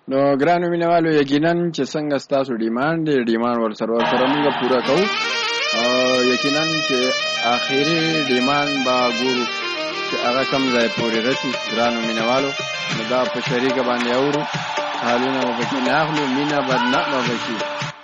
نو ګرانو مینوالو یقینا چې څنګه ستاسو ډیماند دی ډیماند ورسره موږ پوره کوو یقینا چې آخري ډیماند به ګورو چې هغه کم ځای پورې رسي ګرانو مینوالو نو دا په شریکه باندې اورو حالونه به پکې نه اخلو مینه به نه به شي